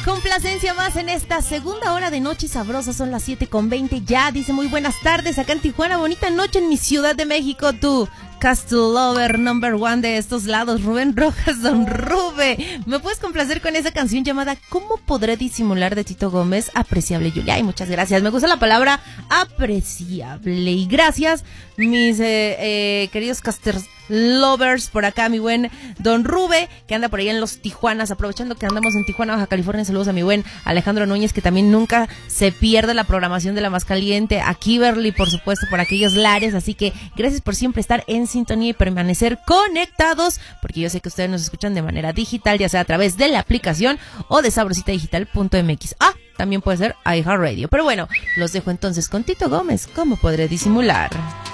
Complacencia más en esta segunda hora de Noche Sabrosa, son las 7:20 ya, dice muy buenas tardes acá en Tijuana, bonita noche en mi Ciudad de México, tú, Castle Lover number one de estos lados, Rubén Rojas, Don Rube. ¿Me puedes complacer con esa canción llamada ¿Cómo podré disimular? De Tito Gómez? Apreciable, Julia. Ay, muchas gracias. Me gusta la palabra apreciable. Y gracias, mis queridos casters lovers, por acá mi buen Don Rube, que anda por ahí en los Tijuanas, aprovechando que andamos en Tijuana, Baja California. Saludos a mi buen Alejandro Núñez, que también nunca se pierde la programación de La Más Caliente, a Kimberly, por supuesto, por aquellos lares, así que gracias por siempre estar en sintonía y permanecer conectados, porque yo sé que ustedes nos escuchan de manera digital, ya sea a través de la aplicación o de sabrositadigital.mx. También puede ser iHeartRadio, pero bueno, los dejo entonces con Tito Gómez, ¿Cómo podré disimular?